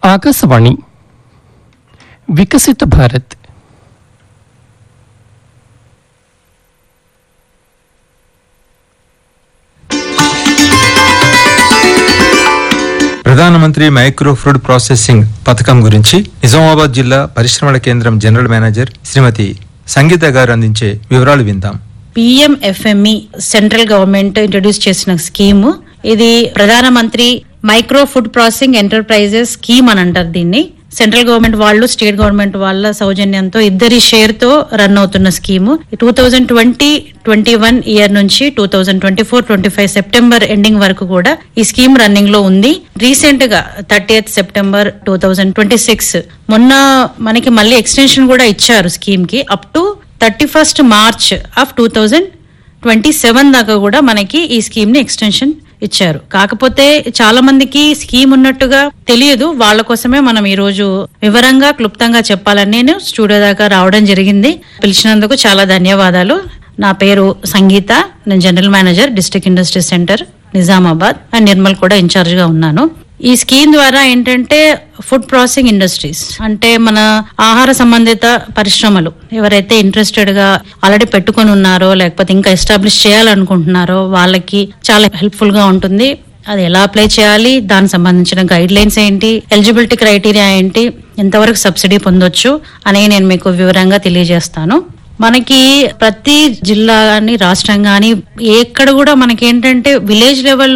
ఆకాశవాణి వికసిత భారత్. ప్రధానమంత్రి micro food processing పథకం గురించి నిజామాబాద్ జిల్లా పరిశ్రమల కేంద్రం జనరల్ మేనేజర్ శ్రీమతి సంగీత గారు అందించే వివరాలు విందాం. PMFME సెంట్రల్ గవర్నమెంట్ ఇంట్రడ్యూస్ చేసిన స్కీమ్. ఇది ప్రధానమంత్రి micro food processing enterprises scheme అని అంటారు దీన్ని. సెంట్రల్ గవర్నమెంట్ వాళ్ళు, స్టేట్ గవర్నమెంట్ వాళ్ళ సౌజన్యంతో ఇద్దరి షేర్ తో రన్ అవుతున్న స్కీమ్. 2020-21 ఇయర్ నుంచి 2024-25 సెప్టెంబర్ ఎండింగ్ వరకు కూడా ఈ స్కీమ్ రన్నింగ్ లో ఉంది. రీసెంట్ గా 30th సెప్టెంబర్ 2026 మొన్న మనకి మళ్ళీ ఎక్స్టెన్షన్ కూడా ఇచ్చారు స్కీమ్ కి. Up to 31st March of 2027 దాకా కూడా మనకి ఈ స్కీమ్ ని ఎక్స్టెన్షన్ ఇచ్చారు. కాకపోతే చాలా మందికి స్కీమ్ ఉన్నట్టుగా తెలియదు. వాళ్ళ కోసమే మనం ఈ రోజు వివరంగా క్లుప్తంగా చెప్పాలని నేను స్టూడియో దాకా రావడం జరిగింది. పిలిచినందుకు చాలా ధన్యవాదాలు. నా పేరు సంగీత. నేను general manager, district industry centre Nizamabad and Nirmal కూడా ఇన్ఛార్జ్ గా ఉన్నాను. ఈ స్కీమ్ ద్వారా ఏంటంటే ఫుడ్ ప్రాసెసింగ్ ఇండస్ట్రీస్ అంటే మన ఆహార సంబంధిత పరిశ్రమలు ఎవరైతే ఇంట్రెస్టెడ్ గా ఆల్రెడీ పెట్టుకొని ఉన్నారో లేకపోతే ఇంకా ఎస్టాబ్లిష్ చేయాలనుకుంటున్నారో వాళ్ళకి చాలా హెల్ప్ఫుల్ గా ఉంటుంది. అది ఎలా అప్లై చేయాలి, దానికి సంబంధించిన గైడ్ లైన్స్ ఏంటి, ఎలిజిబిలిటీ క్రైటీరియా ఏంటి, ఎంతవరకు సబ్సిడీ పొందొచ్చు అని నేను మీకు వివరంగా తెలియజేస్తాను. మనకి ప్రతి జిల్లా గాని రాష్ట్రం గాని ఎక్కడ కూడా మనకి ఏంటంటే విలేజ్ లెవెల్